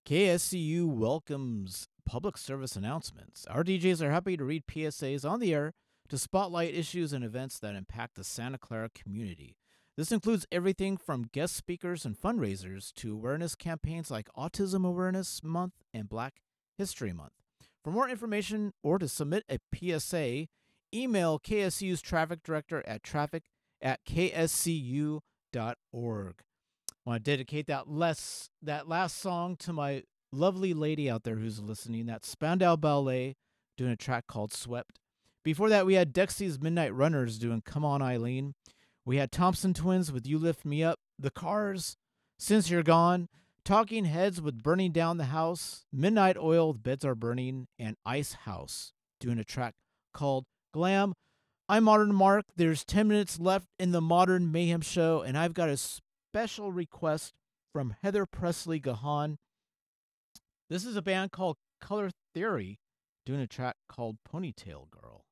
KSCU welcomes public service announcements. Our DJs are happy to read PSAs on the air to spotlight issues and events that impact the Santa Clara community. This includes everything from guest speakers and fundraisers to awareness campaigns like Autism Awareness Month and Black History Month. For more information or to submit a PSA, email KSCU's traffic director at traffic@kscu.org. I want to dedicate that last song to my lovely lady out there who's listening. That's Spandau Ballet doing a track called Swept. Before that, we had Dexy's Midnight Runners doing Come On Eileen. We had Thompson Twins with You Lift Me Up, The Cars, Since You're Gone, Talking Heads with Burning Down the House, Midnight Oil with Beds Are Burning, and Ice House doing a track called Glam. I'm Modern Mark. There's 10 minutes left in the Modern Mayhem Show, and I've got a special request from Heather Presley Gahan. This is a band called Color Theory doing a track called Ponytail Girl.